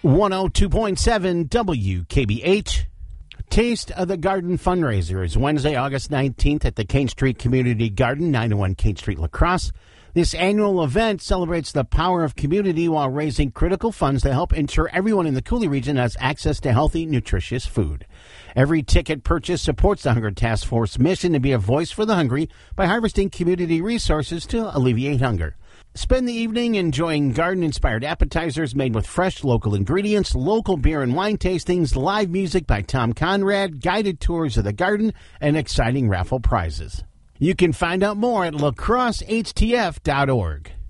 102.7 WKBH. Taste of the Garden fundraiser is Wednesday, August 19th at the Kane Street Community Garden, 901 Kane Street, La Crosse. This annual event celebrates the power of community while raising critical funds to help ensure everyone in the Coulee region has access to healthy, nutritious food. Every ticket purchase supports the Hunger Task Force mission to be a voice for the hungry by harvesting community resources to alleviate hunger. Spend the evening enjoying garden-inspired appetizers made with fresh local ingredients, local beer and wine tastings, live music by Tom Conrad, guided tours of the garden, and exciting raffle prizes. You can find out more at lacrossehtf.org.